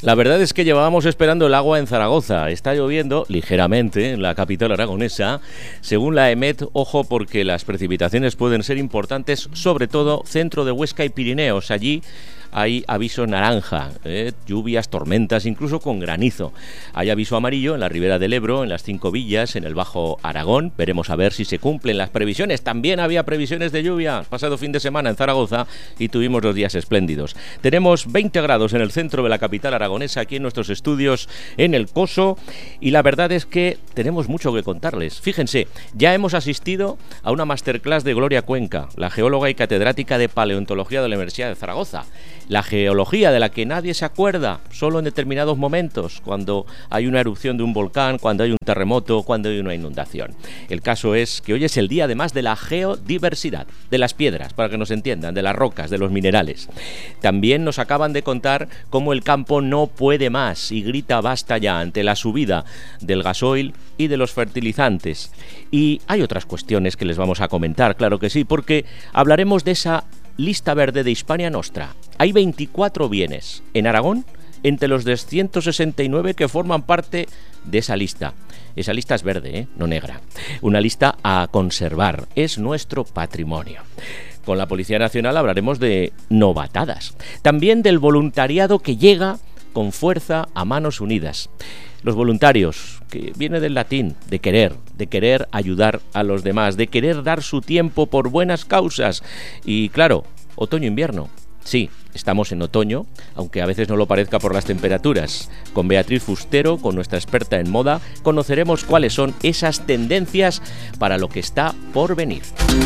La verdad es que llevábamos esperando el agua en Zaragoza. Está lloviendo ligeramente en la capital aragonesa. Según la EMET, ojo porque las precipitaciones pueden ser importantes, sobre todo centro de Huesca y Pirineos. Allí hay aviso naranja, lluvias, tormentas, incluso con granizo. Hay aviso amarillo en la ribera del Ebro, en las 5 villas, en el Bajo Aragón. Veremos a ver si se cumplen las previsiones. También había previsiones de lluvia pasado fin de semana en Zaragoza y tuvimos 2 días espléndidos. Tenemos 20 grados en el centro de la capital aragonesa, aquí en nuestros estudios en el Coso, y la verdad es que tenemos mucho que contarles. Fíjense, ya hemos asistido a una masterclass de Gloria Cuenca, la geóloga y catedrática de paleontología de la Universidad de Zaragoza. La geología de la que nadie se acuerda, solo en determinados momentos, cuando hay una erupción de un volcán, cuando hay un terremoto, cuando hay una inundación. El caso es que hoy es el día además de la geodiversidad, de las piedras, para que nos entiendan, de las rocas, de los minerales. También nos acaban de contar cómo el campo no puede más y grita basta ya ante la subida del gasoil y de los fertilizantes. Y hay otras cuestiones que les vamos a comentar, claro que sí, porque hablaremos de esa lista verde de Hispania Nostra. Hay 24 bienes en Aragón entre los 169 que forman parte de esa lista. Esa lista es verde, no negra. Una lista a conservar. Es nuestro patrimonio. Con la Policía Nacional hablaremos de novatadas. También del voluntariado que llega con fuerza a manos unidas. Los voluntarios, que viene del latín, de querer ayudar a los demás, de querer dar su tiempo por buenas causas. Y claro, otoño-invierno. Sí, estamos en otoño, aunque a veces no lo parezca por las temperaturas. Con Beatriz Fustero, con nuestra experta en moda, conoceremos cuáles son esas tendencias para lo que está por venir.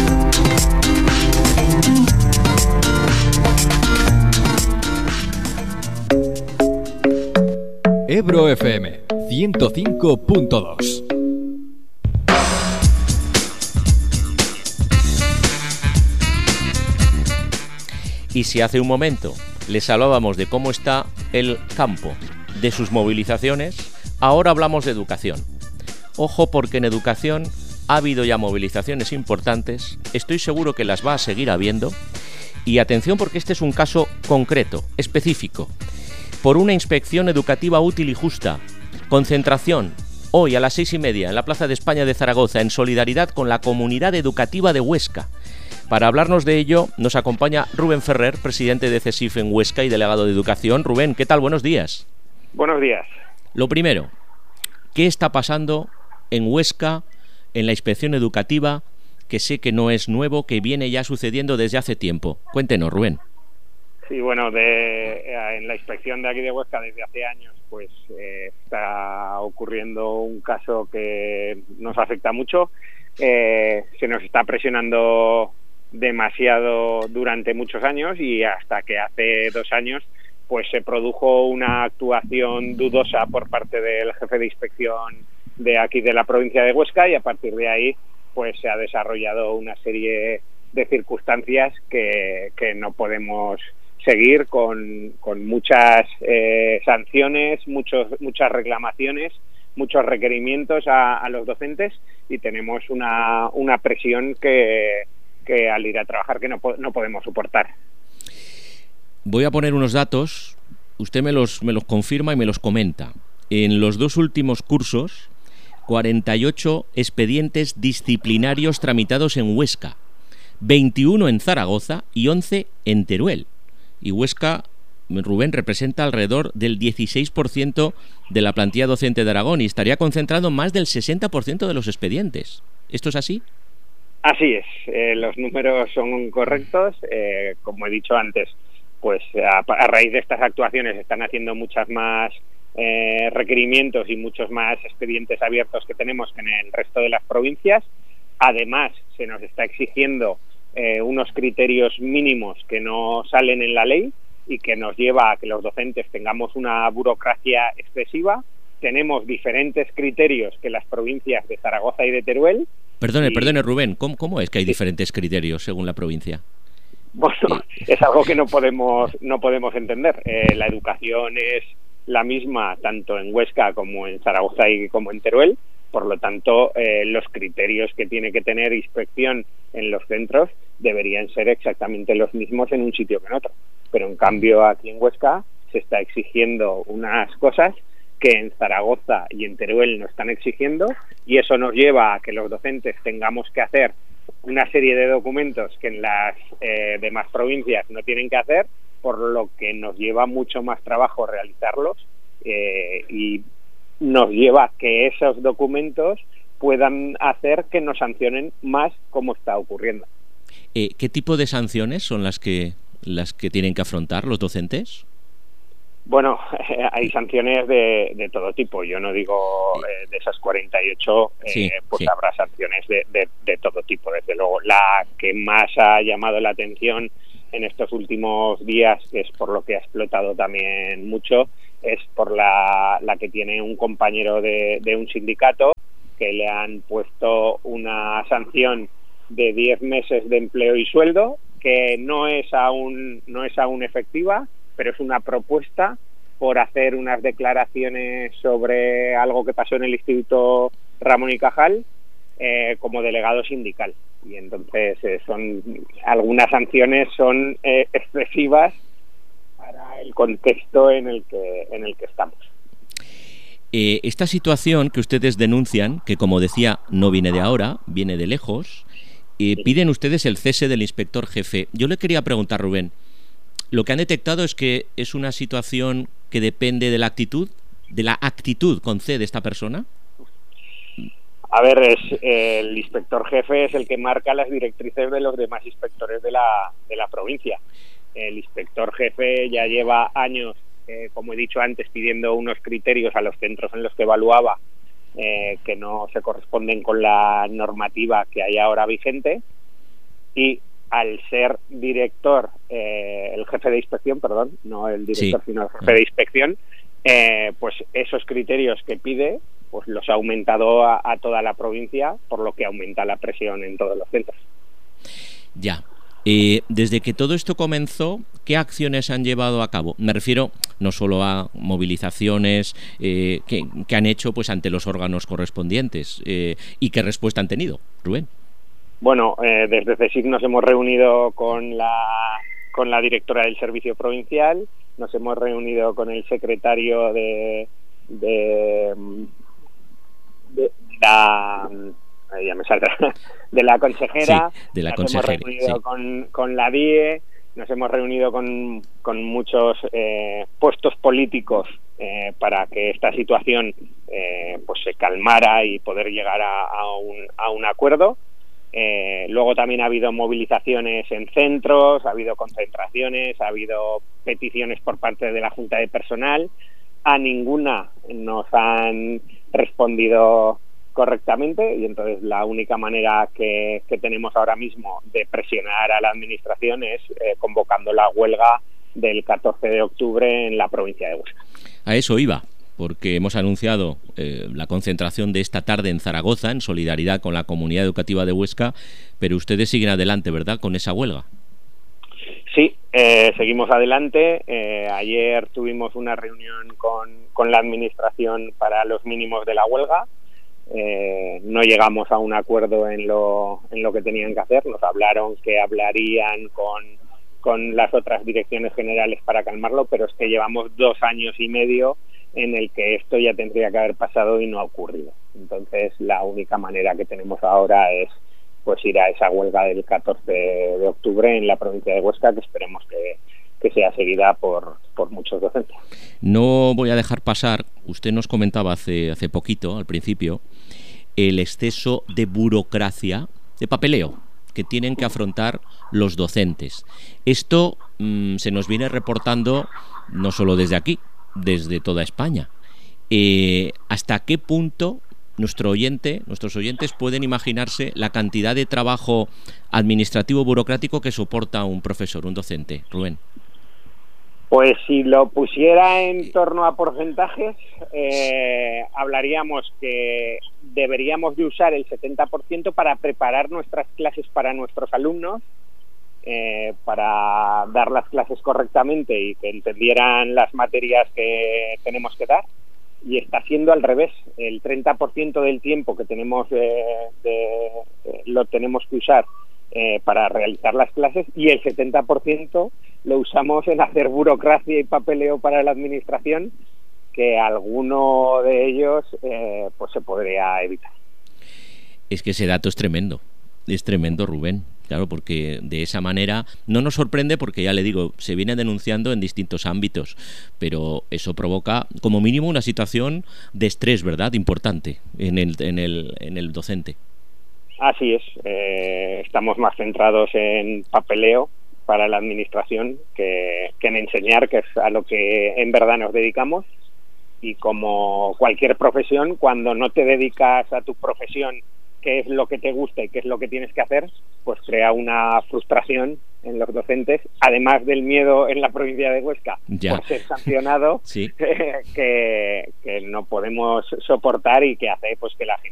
Ebro FM 105.2. Y si hace un momento les hablábamos de cómo está el campo, de sus movilizaciones, ahora hablamos de educación. Ojo porque en educación ha habido ya movilizaciones importantes, estoy seguro que las va a seguir habiendo, y atención porque este es un caso concreto, específico. Por una inspección educativa útil y justa. Concentración, hoy a las 6:30 en la Plaza de España de Zaragoza, en solidaridad con la comunidad educativa de Huesca. Para hablarnos de ello nos acompaña Rubén Ferrer, presidente de CESIF en Huesca y delegado de Educación. Rubén, ¿qué tal? Buenos días. Buenos días. Lo primero, ¿qué está pasando en Huesca, en la inspección educativa, que sé que no es nuevo, que viene ya sucediendo desde hace tiempo? Cuéntenos, Rubén. Sí, bueno, en la inspección de aquí de Huesca desde hace años pues está ocurriendo un caso que nos afecta mucho. Se nos está presionando demasiado durante muchos años y hasta que hace 2 años pues se produjo una actuación dudosa por parte del jefe de inspección de aquí de la provincia de Huesca, y a partir de ahí pues se ha desarrollado una serie de circunstancias que no podemos seguir, con muchas sanciones, muchas reclamaciones, muchos requerimientos a los docentes, y tenemos una presión que al ir a trabajar que no podemos soportar. Voy a poner unos datos, usted me los confirma y me los comenta. En los 2 últimos cursos, 48 expedientes disciplinarios tramitados en Huesca, 21 en Zaragoza y 11 en Teruel. Y Huesca, Rubén, representa alrededor del 16% de la plantilla docente de Aragón y estaría concentrado más del 60% de los expedientes. ¿Esto es así? Así es, los números son correctos. Como he dicho antes, pues a raíz de estas actuaciones están haciendo muchas más requerimientos y muchos más expedientes abiertos que tenemos que en el resto de las provincias. Además, se nos está exigiendo unos criterios mínimos que no salen en la ley y que nos lleva a que los docentes tengamos una burocracia excesiva. Tenemos diferentes criterios que las provincias de Zaragoza y de Teruel. Perdone, Rubén, ¿cómo es que hay diferentes criterios según la provincia? Bueno, es algo que no podemos entender. La educación es la misma tanto en Huesca como en Zaragoza y como en Teruel. Por lo tanto, los criterios que tiene que tener inspección en los centros deberían ser exactamente los mismos en un sitio que en otro. Pero en cambio aquí en Huesca se está exigiendo unas cosas que en Zaragoza y en Teruel no están exigiendo, y eso nos lleva a que los docentes tengamos que hacer una serie de documentos que en las demás provincias no tienen que hacer, por lo que nos lleva mucho más trabajo realizarlos y nos lleva a que esos documentos puedan hacer que nos sancionen más, como está ocurriendo. ¿Qué tipo de sanciones son las que tienen que afrontar los docentes? Bueno, hay sanciones de todo tipo. Yo no digo de esas 48, pues habrá sanciones de todo tipo. Desde luego, la que más ha llamado la atención en estos últimos días, que es por lo que ha explotado también mucho, es por la que tiene un compañero de un sindicato, que le han puesto una sanción de 10 meses de empleo y sueldo, que no es aún efectiva, pero es una propuesta por hacer unas declaraciones sobre algo que pasó en el Instituto Ramón y Cajal como delegado sindical. Y entonces algunas sanciones son excesivas para el contexto en el que estamos. Esta situación que ustedes denuncian, que como decía no viene de ahora, viene de lejos, piden ustedes el cese del inspector jefe. Yo le quería preguntar, Rubén, lo que han detectado es que es una situación que depende de la actitud con C de esta persona. A ver, el inspector jefe es el que marca las directrices de los demás inspectores de la provincia. El inspector jefe ya lleva años, como he dicho antes, pidiendo unos criterios a los centros en los que evaluaba que no se corresponden con la normativa que hay ahora vigente, y al ser director, el jefe de inspección, perdón, no el director, sino el jefe de inspección, pues esos criterios que pide, pues los ha aumentado a toda la provincia, por lo que aumenta la presión en todos los centros. Ya. Desde que todo esto comenzó, ¿qué acciones han llevado a cabo? Me refiero no solo a movilizaciones que han hecho pues ante los órganos correspondientes, y qué respuesta han tenido, Rubén. Bueno, desde CSIC nos hemos reunido con la directora del servicio provincial, nos hemos reunido con el secretario de la consejera, nos hemos reunido con la DIE, nos hemos reunido con muchos puestos políticos para que esta situación pues se calmara y poder llegar a un acuerdo. Luego también ha habido movilizaciones en centros, ha habido concentraciones, ha habido peticiones por parte de la Junta de Personal. A ninguna nos han respondido correctamente, y entonces la única manera que tenemos ahora mismo de presionar a la administración es convocando la huelga del 14 de octubre en la provincia de Huesca. A eso iba, porque hemos anunciado la concentración de esta tarde en Zaragoza, en solidaridad con la comunidad educativa de Huesca, pero ustedes siguen adelante, ¿verdad?, con esa huelga. Sí, seguimos adelante. Ayer tuvimos una reunión con la administración para los mínimos de la huelga. No llegamos a un acuerdo en lo que tenían que hacer. Nos hablaron que hablarían con las otras direcciones generales para calmarlo, pero es que llevamos 2 años y medio en el que esto ya tendría que haber pasado y no ha ocurrido. Entonces la única manera que tenemos ahora es pues ir a esa huelga del 14 de octubre en la provincia de Huesca, que esperemos que sea seguida por muchos docentes. No voy a dejar pasar, usted nos comentaba hace poquito, al principio, el exceso de burocracia, de papeleo, que tienen que afrontar los docentes. Esto se nos viene reportando no solo desde aquí, desde toda España. ¿Hasta qué punto nuestros oyentes pueden imaginarse la cantidad de trabajo administrativo burocrático que soporta un profesor, un docente, Rubén? Pues si lo pusiera en torno a porcentajes, hablaríamos que deberíamos de usar el 70% para preparar nuestras clases para nuestros alumnos, para dar las clases correctamente y que entendieran las materias que tenemos que dar. Y está siendo al revés. El 30% del tiempo que tenemos lo tenemos que usar para realizar las clases, y el 70% lo usamos en hacer burocracia y papeleo para la administración, que alguno de ellos pues se podría evitar. Es que ese dato es tremendo, Rubén. Claro, porque de esa manera no nos sorprende, porque ya le digo, se viene denunciando en distintos ámbitos, pero eso provoca como mínimo una situación de estrés, ¿verdad?, importante en el docente. Así es, estamos más centrados en papeleo para la administración que en enseñar, que es a lo que en verdad nos dedicamos. Y como cualquier profesión, cuando no te dedicas a tu profesión, qué es lo que te gusta y qué es lo que tienes que hacer, pues crea una frustración en los docentes, además del miedo en la provincia de Huesca por ser sancionado, sí. que no podemos soportar y que hace pues que la gente